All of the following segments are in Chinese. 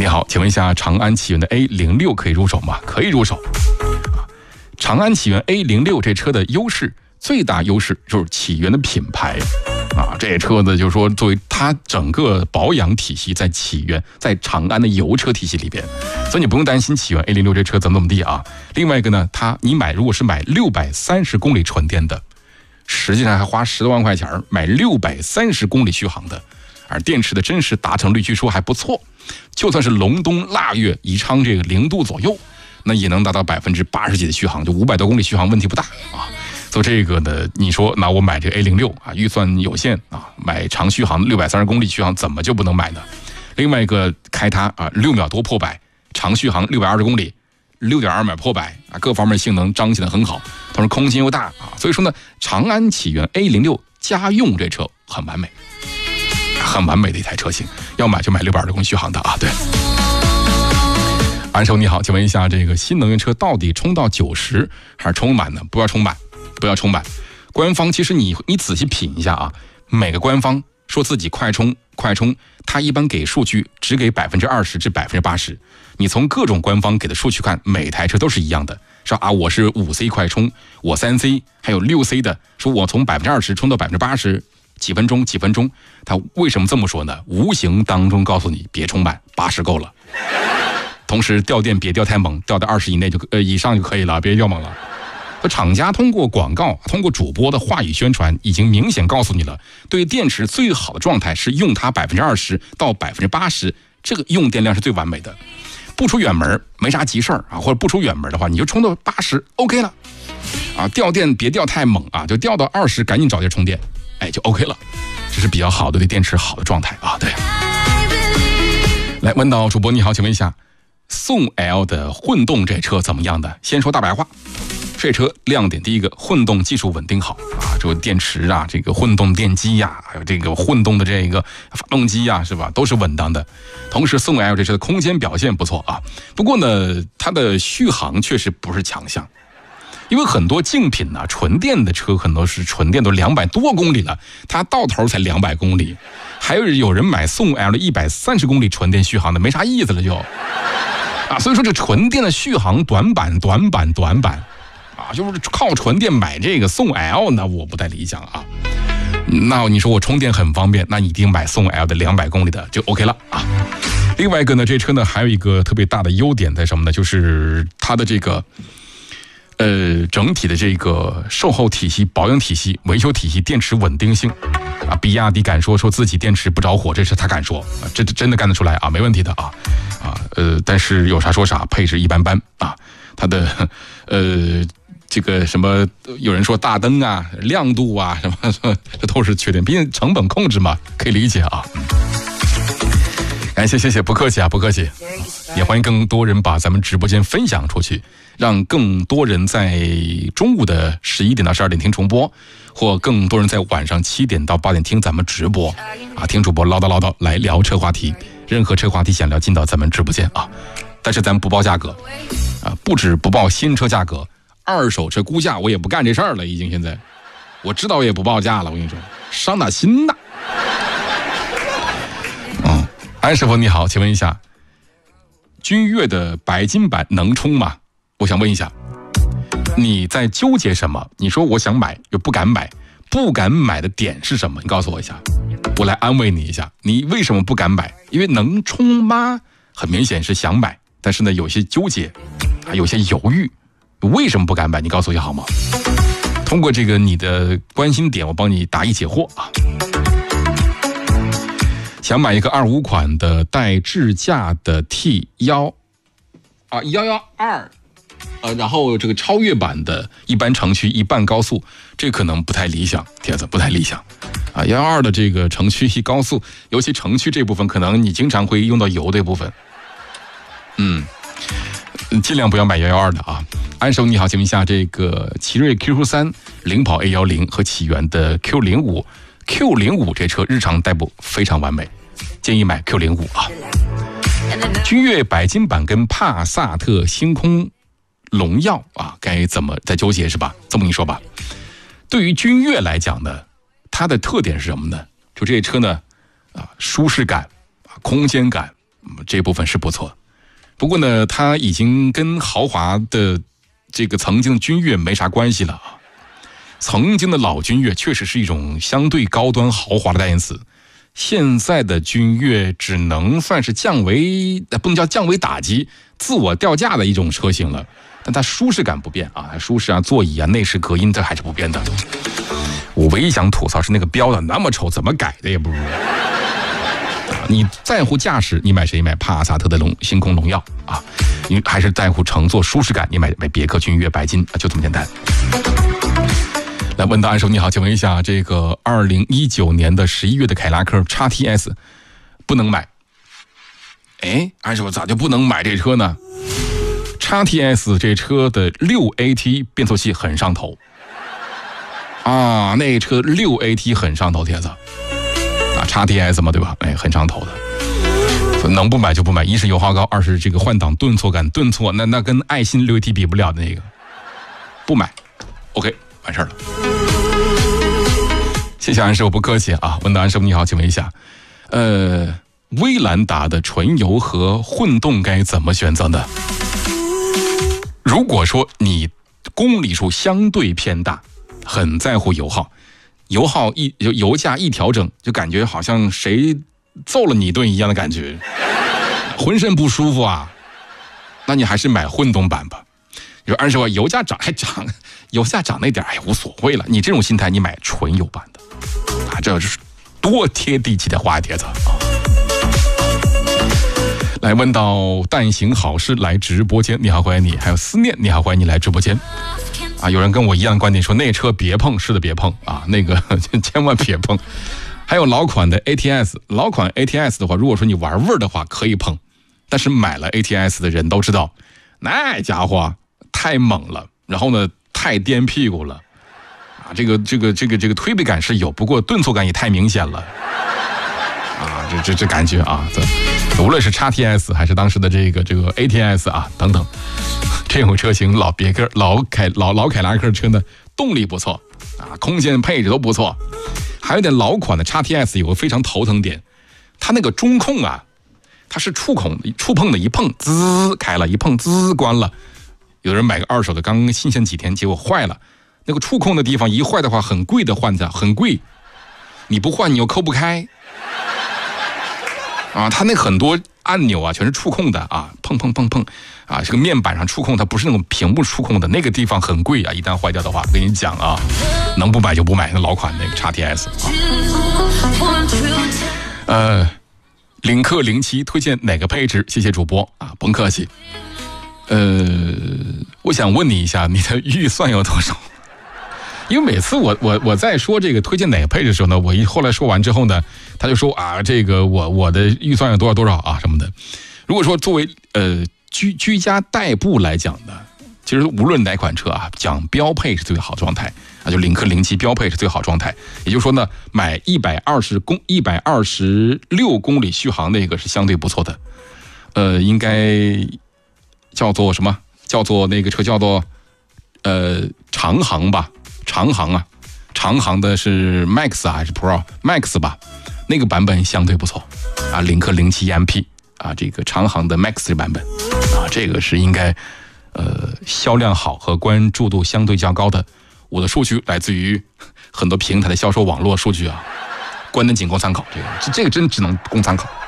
你好，请问一下，长安启源的 A06 可以入手吗？可以入手。长安启源 A06 这车的最大优势就是启源的品牌啊，这车子就是说作为它整个保养体系在启源在长安的油车体系里边，所以你不用担心启源 A06 这车怎么地啊。另外一个呢，你如果是买630公里纯电的，实际上还花10多万块钱买630公里续航的，而电池的真实达成率据说还不错，就算是隆冬腊月宜昌这个0度左右，那也能达到80%几的续航，就500多公里续航问题不大啊。所以这个呢，你说那我买这个 A06 啊，预算有限啊，买长续航630公里续航怎么就不能买呢？另外一个开它啊6秒多破百，长续航620公里，6.2秒破百啊，各方面性能彰显得很好，同时空间又大啊，所以说呢，长安启源 A06 家用这车很完美，很完美的一台车型，要买就买620公里续航的啊。对，安手你好，请问一下，这个新能源车到底充到90还是充满呢？不要充满。官方其实你仔细品一下啊，每个官方说自己快充，它一般给数据只给20%至80%。你从各种官方给的数据看，每台车都是一样的，说啊我是5C 快充，我3C 还有6C 的，说我从20%充到80%，几分钟，它为什么这么说呢？无形当中告诉你别充满，80够了。同时掉电别掉太猛，掉到20以上就可以了，别掉猛了。厂家通过广告，通过主播的话语宣传，已经明显告诉你了，对电池最好的状态是用它20%到80%，这个用电量是最完美的。不出远门没啥急事儿啊，或者不出远门的话，你就充到80 OK 了啊，掉电别掉太猛啊，就掉到20赶紧找地充电，哎就 OK 了，这是比较好的对电池好的状态啊。对，来问到主播你好，请问一下，宋 L 的混动这车怎么样的？先说大白话。这车亮点第一个，混动技术稳定好啊，这个电池啊，这个混动电机呀，还有这个混动的这个发动机呀，是吧，都是稳当的。同时宋 L 这车的空间表现不错啊，不过呢，它的续航确实不是强项，因为很多竞品呢，纯电的车很多是纯电都200多公里了，它到头才200公里，还有人买宋 L 的130公里纯电续航的，没啥意思了就啊，所以说这纯电的续航短板啊，就是靠纯电买这个宋 L， 那我不太理想啊。那你说我充电很方便，那你一定买宋 L 的200公里的就 OK 了啊。另外一个呢，这车呢还有一个特别大的优点在什么呢？就是它的这个整体的这个售后体系、保养体系、维修体系、电池稳定性啊。比亚迪敢说自己电池不着火，这是他敢说，这真的干得出来啊，没问题的啊。但是有啥说啥，配置一般般啊。它的这个什么，有人说大灯啊、亮度啊什么，这都是缺点，毕竟成本控制嘛，可以理解啊。感谢，谢谢，不客气啊，不客气。也欢迎更多人把咱们直播间分享出去，让更多人在中午的11点到12点听重播，或更多人在晚上7点到8点听咱们直播啊，听主播唠叨来聊车话题，任何车话题想聊进到咱们直播间啊。但是咱们不报价格啊，不止不报新车价格，二手车估价我也不干这事儿了，已经现在我知道我也不报价了，我跟你说伤打心呐。安师傅你好，请问一下，君越的白金版能充吗？我想问一下，你在纠结什么？你说我想买又不敢买，不敢买的点是什么？你告诉我一下，我来安慰你一下。你为什么不敢买？因为能充吗？很明显是想买，但是呢有些纠结，还有些犹豫。为什么不敢买？你告诉我好吗？通过这个你的关心点，我帮你答疑解惑啊。想买一个25款的带智驾的 T1 啊112，然后这个超越版的一般城区一半高速，这可能不太理想，铁子不太理想啊。112的这个城区一高速，尤其城区这部分，可能你经常会用到油这部分。尽量不要买112的啊。安手你好，请问一下，这个奇瑞 QQ3 领跑 A10和启源的 Q05 这车日常代步非常完美，建议买 Q05 啊。君越白金版跟帕萨特星空荣耀啊，该怎么在纠结是吧？这么跟你说吧，对于君越来讲呢，它的特点是什么呢？就这车呢，舒适感、空间感、 这部分是不错。不过呢，它已经跟豪华的这个曾经的君越没啥关系了啊。曾经的老君越确实是一种相对高端豪华的代言词，现在的君越只能算是不能叫降维打击，自我掉价的一种车型了。但它舒适感不变啊，舒适啊，座椅啊，内饰隔音这还是不变的。我唯一想吐槽是那个标的那么丑，怎么改的也不如。你在乎驾驶，你买谁？买帕萨特的星空荣耀啊。你还是在乎乘坐舒适感，你买别克君越白金啊，就这么简单。来问到安叔你好，请问一下，这个2019年的11月的凯迪拉克 XTS 不能买。安叔咋就不能买这车呢？XTS 这车的6AT 变速器很上头啊，那车6AT 很上头，铁子啊 ，XTS 嘛，对吧？很上头的，能不买就不买。一是油耗高，二是这个换挡顿挫感顿挫，那跟爱信6AT 比不了的那个，不买。OK， 完事儿了。谢谢安师傅，不客气啊。问到安师傅你好，请问一下，威兰达的纯油和混动该怎么选择呢？如果说你公里数相对偏大，很在乎油耗，油价一调整，就感觉好像谁揍了你一顿一样的感觉，浑身不舒服啊，那你还是买混动版吧。你说安师傅，油价涨那点无所谓了，你这种心态你买纯油版的啊，这是多贴地气的话帖子啊。来问到但行好事来直播间，你好欢迎你，还有思念你好欢迎你来直播间啊。有人跟我一样的观点说那车别碰，是的别碰啊，那个千万别碰。还有老款的 ATS， 老款 ATS 的话，如果说你玩味儿的话可以碰，但是买了 ATS 的人都知道那家伙太猛了，然后呢太颠屁股了啊，这个推背感是有，不过顿挫感也太明显了啊，这感觉啊，无论是 XTS 还是当时的这个 ATS 啊等等，这种车型老凯拉克车呢，动力不错啊，空间配置都不错。还有点老款的 XTS 有个非常头疼点，它那个中控啊，它是触碰的，一碰滋开了，一碰滋关了。有人买个二手的，刚新鲜几天，结果坏了。那个触控的地方一坏的话，很贵的换的，很贵。你不换你又抠不开。啊，它那很多按钮啊，全是触控的啊，碰啊，这个面板上触控，它不是那种屏幕触控的，那个地方很贵啊，一旦坏掉的话，跟你讲啊，能不买就不买，那老款那个 XTS 啊。领克07推荐哪个配置？谢谢主播啊，甭客气。我想问你一下，你的预算有多少？因为每次我在说这个推荐哪个配置的时候呢，我后来说完之后呢，他就说啊，这个我的预算有多少啊什么的。如果说作为居家代步来讲呢，其实无论哪款车啊，讲标配是最好状态啊，就领克07标配是最好状态。也就是说呢，买126公里续航那个是相对不错的。应该叫做什么？叫做那个车叫做长航吧。长航的是 Max 还是 Pro Max 吧？那个版本相对不错啊，领克07 EMP 啊，这个长航的 Max 的版本啊，这个是应该销量好和关注度相对较高的。我的数据来自于很多平台的销售网络数据啊，关灯仅供参考，这个真只能供参考啊。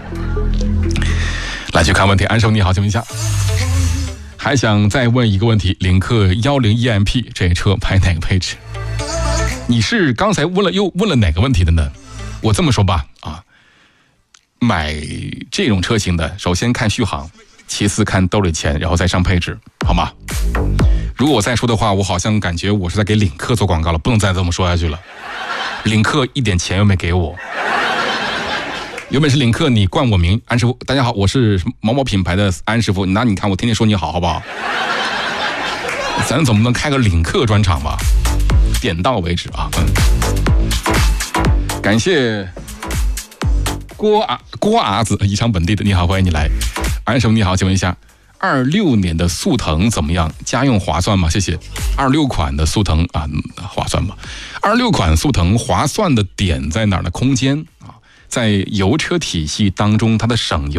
来去看问题，安生你好，请问一下。还想再问一个问题，领克10 EMP 这车买哪个配置？你是刚才又问了哪个问题的呢？我这么说吧，啊，买这种车型的，首先看续航，其次看兜里钱，然后再上配置，好吗？如果我再说的话，我好像感觉我是在给领克做广告了，不能再这么说下去了。领克一点钱又没给我。有本事领克你冠我名，安师傅，大家好，我是某某品牌的安师傅，那你看我天天说你好，好不好？咱总不能开个领克专场吧？点到为止啊。感谢郭阿子，宜昌本地的，你好，欢迎你来。安师傅你好，请问一下，26年的速腾怎么样？家用划算吗？谢谢。26款的速腾啊，划算吗？26款速腾划算的点在哪儿呢？空间啊。在油车体系当中，它的省油